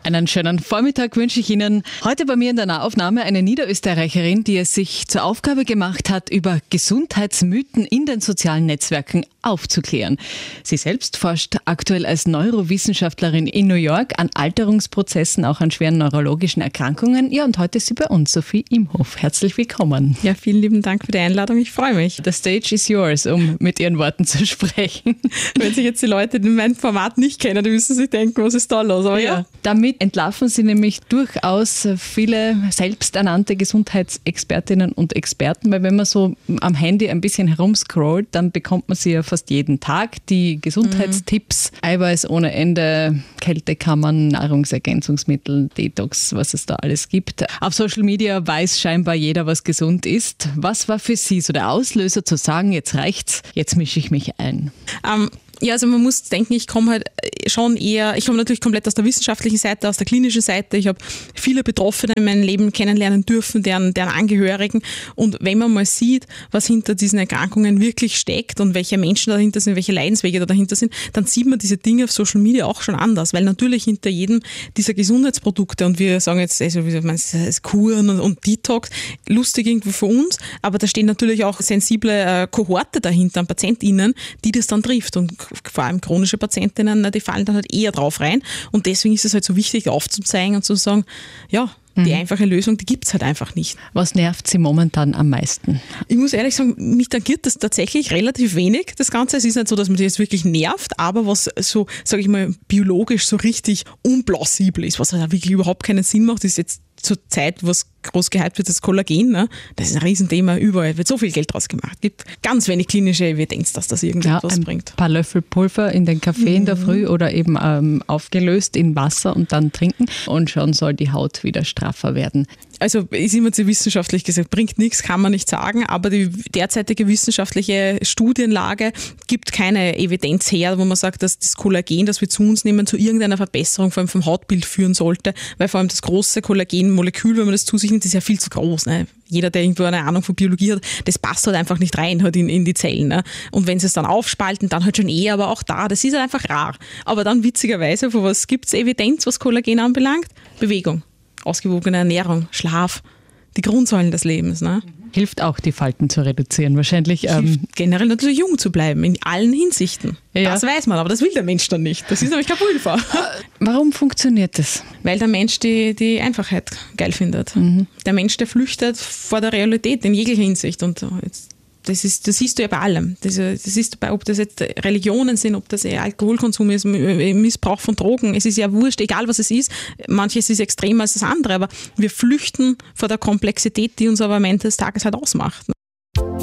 Einen schönen Vormittag wünsche ich Ihnen. Heute bei mir in der Nahaufnahme eine Niederösterreicherin, die es sich zur Aufgabe gemacht hat, über Gesundheitsmythen in den sozialen Netzwerken aufzuklären. Sie selbst forscht aktuell als Neurowissenschaftlerin in New York an Alterungsprozessen, auch an schweren neurologischen Erkrankungen. Ja, und heute ist sie bei uns, Sophie Imhof. Herzlich willkommen. Ja, vielen lieben Dank für die Einladung. Ich freue mich. The stage is yours, um mit Ihren Worten zu sprechen. Wenn sich jetzt die Leute mein Format nicht kennen, dann müssen sie sich denken, was ist da los? Aber ja. Damit entlarven Sie nämlich durchaus viele selbsternannte Gesundheitsexpertinnen und Experten, weil wenn man so am Handy ein bisschen herumscrollt, dann bekommt man sie ja fast jeden Tag. Die Gesundheitstipps, Eiweiß ohne Ende, Kältekammern, Nahrungsergänzungsmittel, Detox, was es da alles gibt. Auf Social Media weiß scheinbar jeder, was gesund ist. Was war für Sie so der Auslöser zu sagen, jetzt reicht's, jetzt mische ich mich ein? Ja, also man muss denken, ich komme natürlich komplett aus der wissenschaftlichen Seite, aus der klinischen Seite. Ich habe viele Betroffene in meinem Leben kennenlernen dürfen, deren Angehörigen. Und wenn man mal sieht, was hinter diesen Erkrankungen wirklich steckt und welche Menschen dahinter sind, welche Leidenswege da dahinter sind, dann sieht man diese Dinge auf Social Media auch schon anders. Weil natürlich hinter jedem dieser Gesundheitsprodukte, und wir sagen jetzt, also wie man es Kuren und Detox, lustig irgendwie für uns, aber da stehen natürlich auch sensible Kohorte dahinter an PatientInnen, die das dann trifft. Und vor allem chronische Patientinnen, die fallen dann halt eher drauf rein. Und deswegen ist es halt so wichtig aufzuzeigen und zu sagen, ja, die einfache Lösung, die gibt es halt einfach nicht. Was nervt Sie momentan am meisten? Ich muss ehrlich sagen, mich tangiert das tatsächlich relativ wenig, das Ganze. Es ist nicht so, dass mich das wirklich nervt, aber was so, sage ich mal, biologisch so richtig unplausibel ist, was halt wirklich überhaupt keinen Sinn macht, ist jetzt zur Zeit, was groß gehypt wird, das Kollagen. Ne? Das ist ein Riesenthema, überall wird so viel Geld draus gemacht. Es gibt ganz wenig klinische Evidenz, dass das irgendetwas bringt. Ein paar Löffel Pulver in den Kaffee in der Früh oder eben aufgelöst in Wasser und dann trinken und schon soll die Haut wieder straffer werden. Also ist immer zu wissenschaftlich gesagt, bringt nichts, kann man nicht sagen, aber die derzeitige wissenschaftliche Studienlage gibt keine Evidenz her, wo man sagt, dass das Kollagen, das wir zu uns nehmen, zu irgendeiner Verbesserung vor allem vom Hautbild führen sollte, weil vor allem das große Kollagenmolekül, wenn man das zu sich nimmt, ist ja viel zu groß. Ne? Jeder, der irgendwo eine Ahnung von Biologie hat, das passt halt einfach nicht rein halt in die Zellen. Ne? Und wenn sie es dann aufspalten, dann halt schon eher, aber auch da, das ist halt einfach rar. Aber dann witzigerweise, für was gibt es Evidenz, was Kollagen anbelangt? Bewegung. Ausgewogene Ernährung, Schlaf, die Grundsäulen des Lebens. Ne? Hilft auch, die Falten zu reduzieren. Wahrscheinlich hilft generell natürlich jung zu bleiben, in allen Hinsichten. Ja. Das weiß man, aber das will der Mensch dann nicht. Das ist nämlich kein Pulver. Warum funktioniert das? Weil der Mensch die Einfachheit geil findet. Der Mensch, der flüchtet vor der Realität in jeglicher Hinsicht. Und das siehst du ja bei allem. Das ist dabei, ob das jetzt Religionen sind, ob das Alkoholkonsum ist, Missbrauch von Drogen. Es ist ja wurscht, egal was es ist. Manches ist extremer als das andere, aber wir flüchten vor der Komplexität, die uns aber am Ende des Tages halt ausmacht.